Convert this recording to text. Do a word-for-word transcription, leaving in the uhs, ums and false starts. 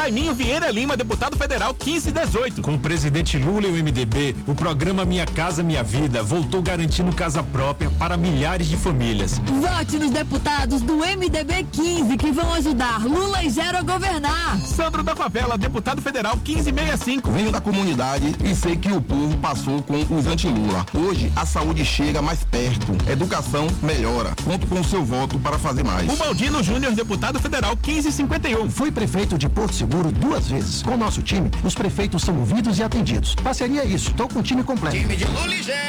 Jaiminho Vieira Lima, deputado federal quinze dezoito. Com o presidente Lula e o M D B, o programa Minha Casa Minha Vida voltou garantindo casa própria para milhares de famílias. Vote nos deputados do M D B quinze que vão ajudar Lula e Gero a governar. Sandro da Favela, deputado federal quinze sessenta e cinco. Venho da comunidade e sei que o povo passou com os anti-Lula. Hoje a saúde chega mais perto, educação melhora. Conto com o seu voto para fazer mais. O Baldino Júnior, deputado federal quinze cinquenta e um. Fui prefeito de Porto Seguro duas vezes. Com o nosso time, os prefeitos são ouvidos e atendidos. Parceria é isso, tô com o time completo. Time de Lula e Gero.